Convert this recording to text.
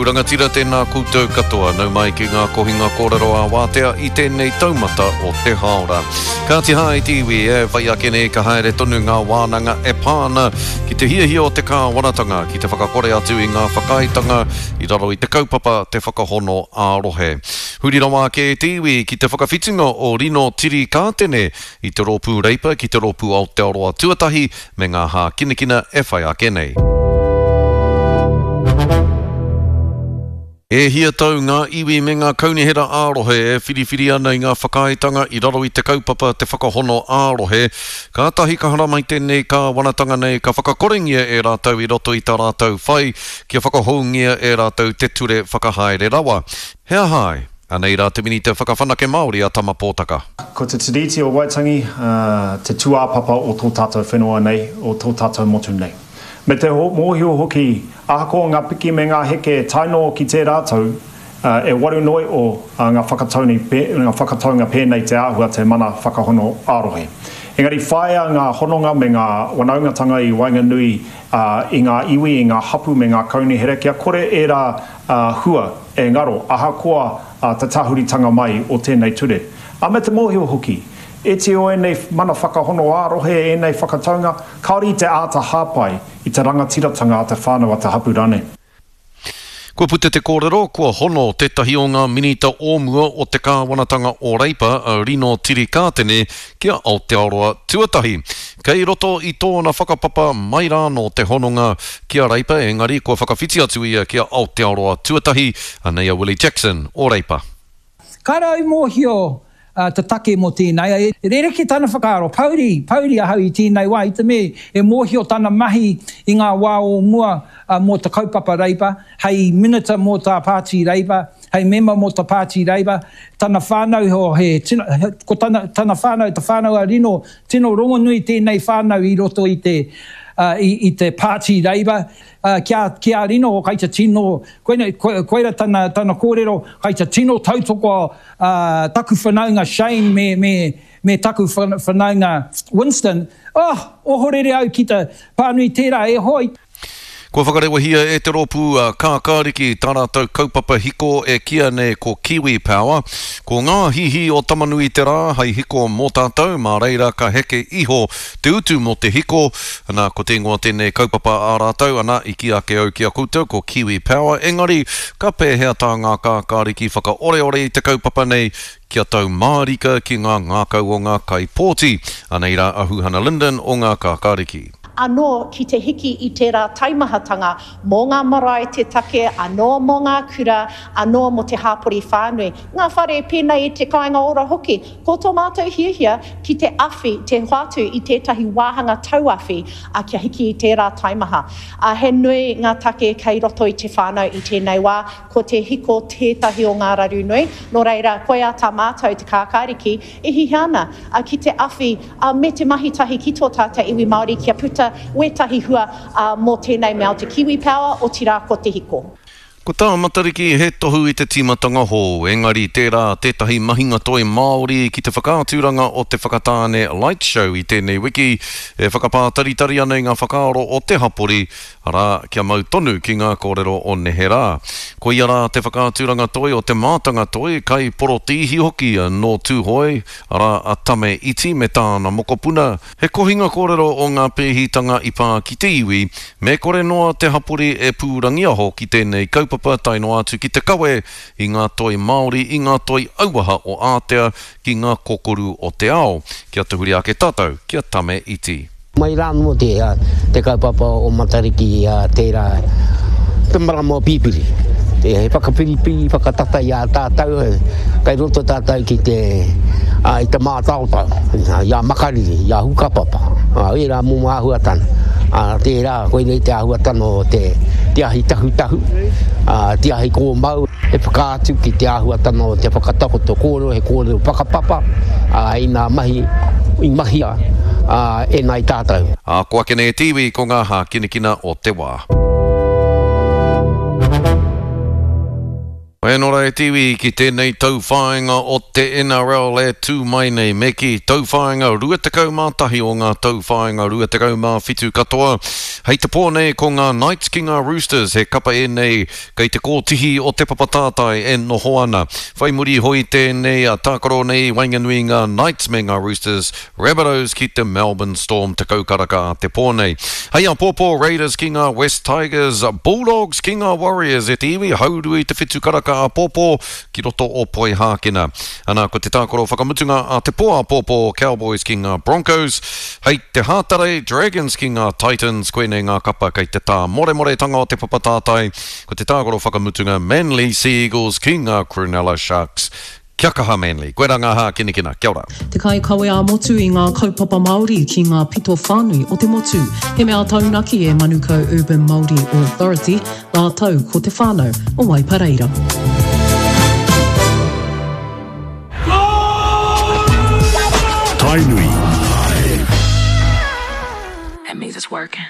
Pūranga tira tēnā koutou katoa, nau mai ki ngā kohinga kōrero a wātea I tēnei taumata o te haora. Ka te hae tiwi whai ake nei ka haere tonu ngā wānanga e pāna ki te hiahia o te kāwanatanga, ki te whakakore atu I ngā whakaitanga, I raro I te kaupapa te whakahono ārohe. Huri rawa ke tiwi ki te whakawhitinga o Rino Tiri Kātene I te rōpū reipa ki te rōpū Aotearoa tuatahi me ngā hā kinakina e whai ake nei. E hia tau ngā iwi me ngā kaunihera ārohe e whiriwhiri ana I ngā whakaitanga I raro I te kaupapa te whakahono ārohe. Ka tahi ka hara mai tēnei ka wanatanga nei ka whakakorengia e rātau I roto I tā rātau whai kia whakahoungia e rātau te ture whakahaere rawa. Hea hai, anei rā te mini te whakawhanake Māori a Tama Pōtaka. Ko te tiriti o Waitangi, te tuāpapa o tō tātou whenua nei, o tō tātou motu nei. Me te mōhio hoki, ahako ngā piki me ngā heke taino ki te rātou, e waru noi o ngā whakataunga pēnei te āhua te mana whakahono ārohe. Engari whaia ngā hononga me ngā wanaungatanga I Wainganui I ngā iwi, I ngā hapu me ngā kaunihere, kia kore e rā hua e ngaro, ahakoa te tahuritanga mai o tēnei ture. A me te mōhio hoki, e te o enei mana whakahono ārohe e enei whakataunga, kaori te āta hāpai I te rangatiratanga a te whānau a te hapu rane. Kua pute te kōrero, kua hono tētahi o ngā minita ōmua o te kāwanatanga o reipa Rino Tiri Kātene kia Aotearoa tuatahi. Kei roto I tōna whakapapa mai rāno te hononga kia reipa engari kua whakawhiti atu ia kia Aotearoa tuatahi anei a Willie Jackson o reipa. Karau mōhio te take mo tēnei. E rereke tāna whakaaro, pauri ahau I tēnei wā, I te me e mōhio tāna mahi I ngā wā o mua mō te kaupapa reipa, hei minita mō tā pāti reipa, hei mema mō tā pāti reipa, tāna whānau ho he, ko tāna whānau, te whānau a Rino, tino rongonui tēnei whānau I roto I te pāti reipa, kia Rino o kaita tino, koeira tāna kōrero, kaita tino tautoko taku whanaunga Shane me taku whanaunga Winston. O horere au ki te pānui tērā e hoi. Kua whakarewa hia e te rōpū kākāriki tā rātau kaupapa hiko e kia ne ko Kiwi Power. Ko ngā hihi o tamanui te rā, hei hiko mō tātou, mā reira ka heke iho te utu mō te hiko. Ana ko te ingoa tēnei kaupapa ā rātau, ana I kia ke au kia koutou ko Kiwi Power. Engari, ka pēhea tā ngā kākāriki whakaore I te kaupapa nei, kia tau mārika ki ngā ngākau o ngā kaipōti. Anei rā Ahuhana Linden o ngā kākāriki. Anō ki te hiki I tērā taimahatanga mō ngā marae te take, anō mō ngā kura, anō mō te hāpori whānui. Ngā whare pēnei te kāinga ora hoki, ko tō mātou hiahia ki te awhi, te whātu I tētahi wāhanga tauawhi a kia hiki I tērā taimaha. He nui ngā take kei roto I te whānau I tēnei wā, ko te hiko tētahi o ngā raru nui. Nō reira, koe a tā mātou te kākāriki, e hi ana ki te awhi me te mahitahi ki tō tātou iwi Māori kia puta wetahi hua mō tēnei mea o te Kiwi Power o tira ko te hiko. Ko tā matariki he tohu I te timatanga hō, engari tērā tētahi mahinga toi Māori ki te whakāturanga o te whakatāne light show I tēnei wiki, e whakapātaritari ana I ngā whakaaro o te hapori, ara kia mau tonu ki ngā kōrero o Neherā. Ko ia rā te whakāturanga toi o te mātanga toi, kai porotihi hoki no tūhoi, ara a tame iti me tāna mokopuna. He kohinga kōrero o ngā pēhitanga I pā ki te iwi, me kore noa te hapori e pūrangia ho ki tēnei kaupapa taino atu ki te kawe I ngā toi Māori, I ngā toi auaha o Ātea, ki ngā kokoru o te ao. Kia te huri ake tātou, kia tame iti. Mai rāno te kaupapa o Matariki tērā te marama o pipiri. He whakapiripiri, whakatata I a tātou, kai roto tātou ki I te mātautau, I a makariri, I a hukapapa. E rā mō āhuatana. Tērā, koe nei te āhuatana o te ahi tahu, te ahi kō mau, e whakātu ki te āhuatana o te whakatakoto kōrero, he kōrero whakapapa, I nā mahi, I mahia, e nai tātou. Ko ake nei tiwi ko ngā hā kinekina o te wā. Nora e tiwi ki tēnei tauwhāinga o te NRL e tū mai nei me ki tauwhāinga ruatakau mātahi o ngā tauwhāinga ruatakau mā whitu katoa. Hei te pōnei ko ngā Knights ki ngā Roosters he kapa e nei kei te kōtihi o te papatātai e noho ana. Whai muri hoi tēnei a tākaro nei wainganui ngā Knights me ngā Roosters, Rabbitohs ki te Melbourne Storm te kaukaraka a te pōnei. Hei a pōpō Raiders ki ngā West Tigers, Bulldogs ki ngā Warriors e te iwi haurui te whitu karaka a pōpō ki roto o poi hākina. Ana ko te tākoro whakamutunga a te pō a pōpō Cowboys ki ngā Broncos, hei te hātare Dragons ki ngā Titans, koe nei ngā kapa kei te tā more tanga o te papatātai, ko te tākoro whakamutunga Manly Sea Eagles ki ngā Cronulla Sharks. Kia kaha Manly, koe ranga ha kinikina, kia ora. Te kai kawe a motu i ngā kaupapa Māori ki ngā pito whānui o te motu. He mea taunaki e Manukau Urban Māori Authority, ngā tau ko te whānau o Waipareira. Tainui. That means it's working.